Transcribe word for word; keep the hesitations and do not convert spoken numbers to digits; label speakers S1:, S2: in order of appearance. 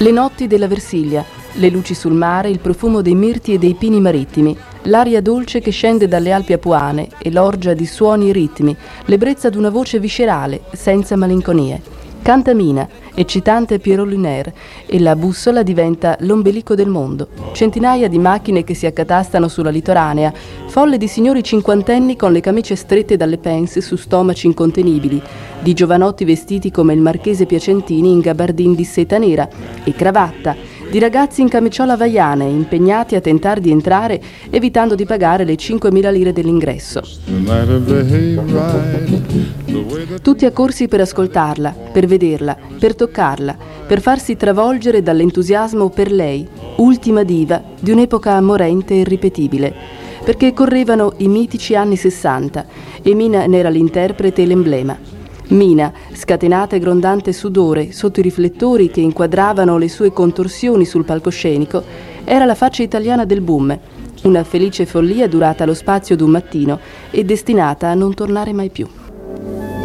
S1: Le notti della Versilia, le luci sul mare, il profumo dei mirti e dei pini marittimi, l'aria dolce che scende dalle Alpi apuane e l'orgia di suoni e ritmi, l'ebbrezza d'una voce viscerale, senza malinconie. Canta Mina, eccitante Pierrot Lunaire, e la bussola diventa l'ombelico del mondo. Centinaia di macchine che si accatastano sulla litoranea, folle di signori cinquantenni con le camicie strette dalle pence su stomaci incontenibili, di giovanotti vestiti come il marchese Piacentini in gabardin di seta nera e cravatta, di ragazzi in camiciola havaiane impegnati a tentare di entrare evitando di pagare le cinquemila lire dell'ingresso. Tutti accorsi per ascoltarla, per vederla, per toccarla, per farsi travolgere dall'entusiasmo per lei, ultima diva di un'epoca morente e irripetibile, perché correvano i mitici anni sessanta e Mina ne era l'interprete e l'emblema. Mina, scatenata e grondante sudore sotto i riflettori che inquadravano le sue contorsioni sul palcoscenico, era la faccia italiana del boom, una felice follia durata lo spazio d'un mattino e destinata a non tornare mai più.